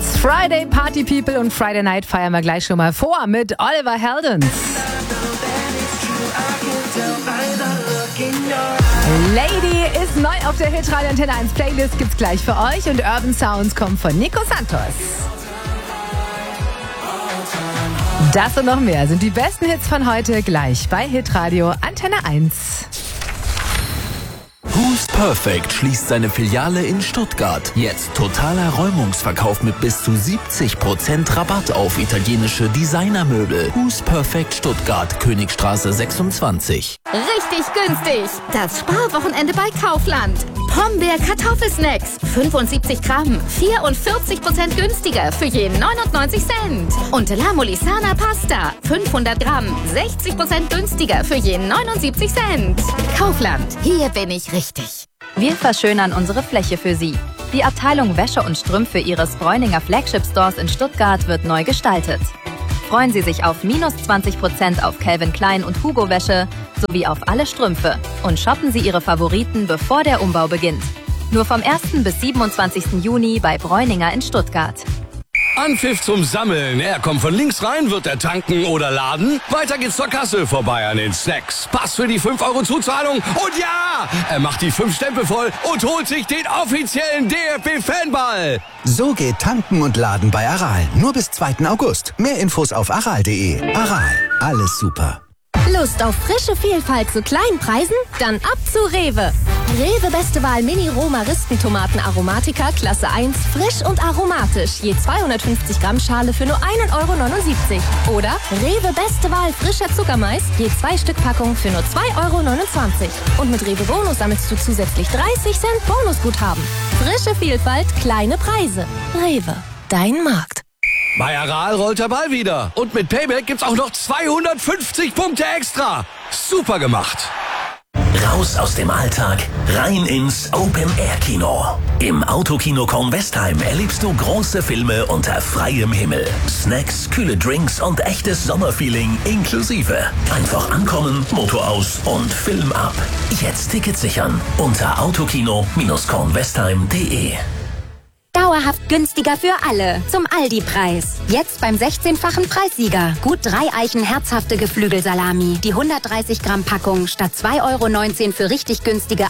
It's Friday, Party People, und Friday Night feiern wir gleich schon mal vor mit Oliver Heldens. Lady ist neu auf der Hitradio Antenne 1 Playlist, gibt's gleich für euch, und Urban Sounds kommt von Nico Santos. Das und noch mehr sind die besten Hits von heute gleich bei Hitradio Antenne 1. Who's Perfect schließt seine Filiale in Stuttgart. Jetzt totaler Räumungsverkauf mit bis zu 70% Rabatt auf italienische Designermöbel. Who's Perfect Stuttgart, Königstraße 26. Richtig günstig. Das Sparwochenende bei Kaufland. Pombeer Kartoffelsnacks. 75 Gramm. 44% günstiger für je 99 Cent. Und La Molisana Pasta. 500 Gramm. 60% günstiger für je 79 Cent. Kaufland. Hier bin ich richtig. Wir verschönern unsere Fläche für Sie. Die Abteilung Wäsche und Strümpfe Ihres Bräuninger Flagship Stores in Stuttgart wird neu gestaltet. Freuen Sie sich auf -20% auf Calvin Klein und Hugo Wäsche sowie auf alle Strümpfe. Und shoppen Sie Ihre Favoriten, bevor der Umbau beginnt. Nur vom 1. bis 27. Juni bei Bräuninger in Stuttgart. Anpfiff zum Sammeln. Er kommt von links rein, wird er tanken oder laden. Weiter geht's zur Kasse, vorbei an den Snacks. Pass für die 5 € Zuzahlung. Und ja, er macht die 5 Stempel voll und holt sich den offiziellen DFB-Fanball. So geht Tanken und Laden bei Aral. Nur bis 2. August. Mehr Infos auf aral.de. Aral, alles super. Lust auf frische Vielfalt zu kleinen Preisen? Dann ab zu Rewe. Rewe Beste Wahl Mini-Roma-Ristentomaten Aromatica Klasse 1, frisch und aromatisch. Je 250 Gramm Schale für nur 1,79 €. Oder Rewe Beste Wahl frischer Zuckermais, je 2 Stück Packung für nur 2,29 €. Und mit Rewe Bonus sammelst du zusätzlich 30 Cent Bonusguthaben. Frische Vielfalt, kleine Preise. Rewe, dein Markt. Bei Aral rollt der Ball wieder. Und mit Payback gibt's auch noch 250 Punkte extra. Super gemacht. Raus aus dem Alltag, rein ins Open-Air-Kino. Im Autokino Kornwestheim erlebst du große Filme unter freiem Himmel. Snacks, kühle Drinks und echtes Sommerfeeling inklusive. Einfach ankommen, Motor aus und Film ab. Jetzt Tickets sichern unter autokino-kornwestheim.de. Dauerhaft günstiger für alle. Zum Aldi-Preis. Jetzt beim 16-fachen Preissieger. Gut 3 Eichen herzhafte Geflügelsalami. Die 130 Gramm Packung statt 2,19 € für richtig günstige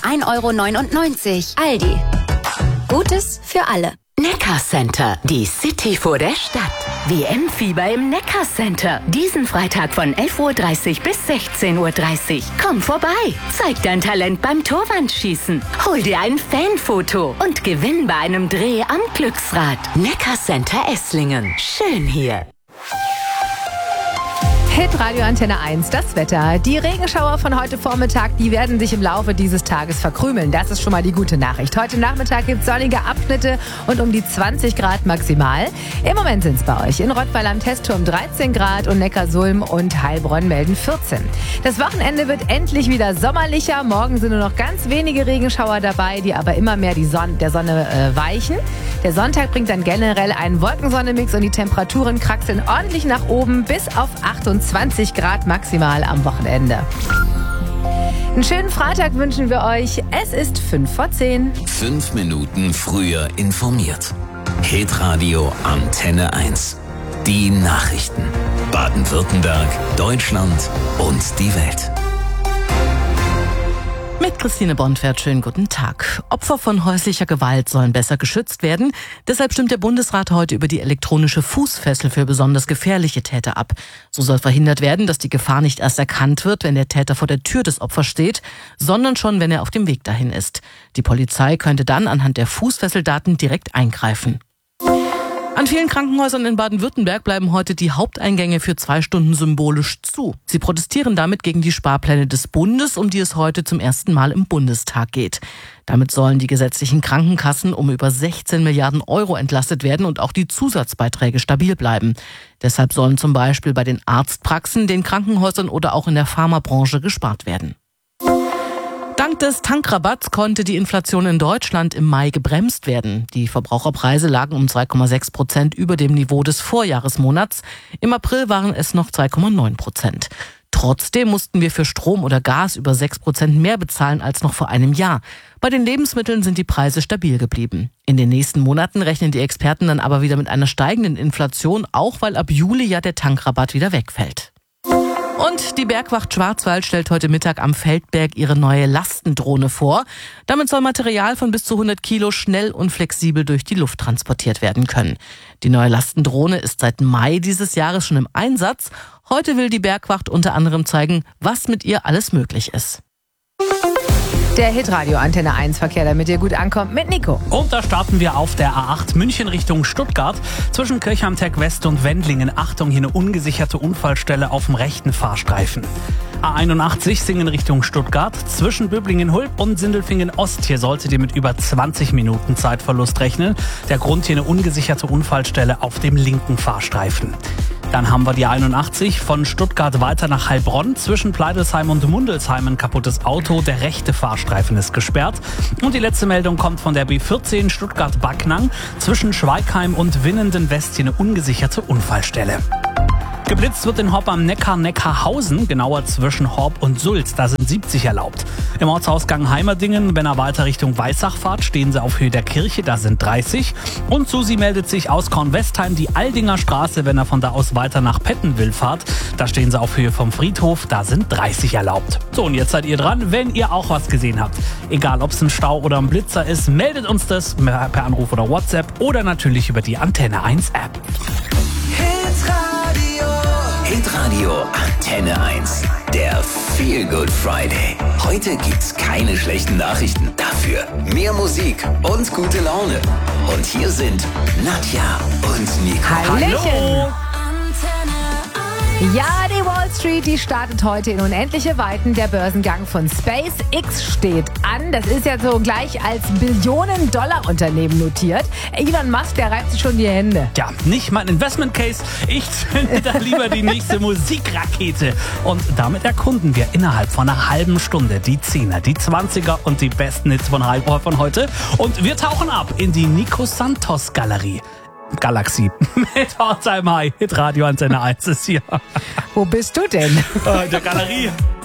1,99 €. Aldi. Gutes für alle. Neckarcenter, die City vor der Stadt. WM-Fieber im Neckarcenter. Diesen Freitag von 11:30 Uhr bis 16:30 Uhr. Komm vorbei, zeig dein Talent beim Torwandschießen. Hol dir ein Fanfoto und gewinn bei einem Dreh am Glücksrad. Neckarcenter Esslingen. Schön hier. Hitradio Antenne 1, das Wetter. Die Regenschauer von heute Vormittag, die werden sich im Laufe dieses Tages verkrümeln. Das ist schon mal die gute Nachricht. Heute Nachmittag gibt es sonnige Abschnitte und um die 20 Grad maximal. Im Moment sind es bei euch in Rottweil am Testturm 13 Grad und Neckarsulm und Heilbronn melden 14. Das Wochenende wird endlich wieder sommerlicher. Morgen sind nur noch ganz wenige Regenschauer dabei, die aber immer mehr der Sonne weichen. Der Sonntag bringt dann generell einen Wolkensonne-Mix und die Temperaturen kraxeln ordentlich nach oben bis auf 28 Grad maximal am Wochenende. Einen schönen Freitag wünschen wir euch. Es ist 5:10. 5 Minuten früher informiert. Hitradio Antenne 1. Die Nachrichten. Baden-Württemberg, Deutschland und die Welt. Mit Christine Bonfert, schönen guten Tag. Opfer von häuslicher Gewalt sollen besser geschützt werden. Deshalb stimmt der Bundesrat heute über die elektronische Fußfessel für besonders gefährliche Täter ab. So soll verhindert werden, dass die Gefahr nicht erst erkannt wird, wenn der Täter vor der Tür des Opfers steht, sondern schon, wenn er auf dem Weg dahin ist. Die Polizei könnte dann anhand der Fußfesseldaten direkt eingreifen. An vielen Krankenhäusern in Baden-Württemberg bleiben heute die Haupteingänge für 2 Stunden symbolisch zu. Sie protestieren damit gegen die Sparpläne des Bundes, um die es heute zum ersten Mal im Bundestag geht. Damit sollen die gesetzlichen Krankenkassen um über 16 Milliarden € entlastet werden und auch die Zusatzbeiträge stabil bleiben. Deshalb sollen zum Beispiel bei den Arztpraxen, den Krankenhäusern oder auch in der Pharmabranche gespart werden. Dank des Tankrabatts konnte die Inflation in Deutschland im Mai gebremst werden. Die Verbraucherpreise lagen um 2,6% über dem Niveau des Vorjahresmonats. Im April waren es noch 2,9%. Trotzdem mussten wir für Strom oder Gas über 6% mehr bezahlen als noch vor einem Jahr. Bei den Lebensmitteln sind die Preise stabil geblieben. In den nächsten Monaten rechnen die Experten dann aber wieder mit einer steigenden Inflation, auch weil ab Juli ja der Tankrabatt wieder wegfällt. Und die Bergwacht Schwarzwald stellt heute Mittag am Feldberg ihre neue Lastendrohne vor. Damit soll Material von bis zu 100 Kilo schnell und flexibel durch die Luft transportiert werden können. Die neue Lastendrohne ist seit Mai dieses Jahres schon im Einsatz. Heute will die Bergwacht unter anderem zeigen, was mit ihr alles möglich ist. Der Hitradio Antenne 1 Verkehr, damit ihr gut ankommt, mit Nico. Und da starten wir auf der A8 München Richtung Stuttgart. Zwischen Kirchheim-Tech West und Wendlingen. Achtung, hier eine ungesicherte Unfallstelle auf dem rechten Fahrstreifen. A81 Singen Richtung Stuttgart. Zwischen Böblingen-Hulb und Sindelfingen-Ost. Hier solltet ihr mit über 20 Minuten Zeitverlust rechnen. Der Grund hier eine ungesicherte Unfallstelle auf dem linken Fahrstreifen. Dann haben wir die 81 von Stuttgart weiter nach Heilbronn. Zwischen Pleidelsheim und Mundelsheim ein kaputtes Auto. Der rechte Fahrstreifen ist gesperrt. Und die letzte Meldung kommt von der B14 Stuttgart-Backnang. Zwischen Schweigheim und Winnenden-West hier eine ungesicherte Unfallstelle. Geblitzt wird in Horb am Neckar Neckarhausen, genauer zwischen Horb und Sulz. Da sind 70 erlaubt. Im Ortsausgang Heimerdingen, wenn er weiter Richtung Weissach fahrt, stehen sie auf Höhe der Kirche, da sind 30. Und Susi meldet sich aus Kornwestheim, die Aldinger Straße, wenn er von da aus weiter nach Pettenwil fahrt. Da stehen sie auf Höhe vom Friedhof, da sind 30 erlaubt. So, und jetzt seid ihr dran, wenn ihr auch was gesehen habt. Egal, ob es ein Stau oder ein Blitzer ist, meldet uns das per Anruf oder WhatsApp oder natürlich über die Antenne 1 App. Hitradio Antenne 1. Der Feel Good Friday. Heute gibt's keine schlechten Nachrichten. Dafür mehr Musik und gute Laune. Und hier sind Nadja und Nico. Hallöchen. Ja, die Wall Street, die startet heute in unendliche Weiten. Der Börsengang von SpaceX steht an. Das ist ja so gleich als Billionen-Dollar-Unternehmen notiert. Elon Musk, der reibt sich schon die Hände. Ja, nicht mein Investment Case. Ich zünde da lieber die nächste Musikrakete. Und damit erkunden wir innerhalb von einer halben Stunde die 10er, die 20er und die besten Hits von heute. Und wir tauchen ab in die Nico Santos Galaxie. Mit All Time High. Hitradio Antenne 1 ist hier. Wo bist du denn? Der Galerie.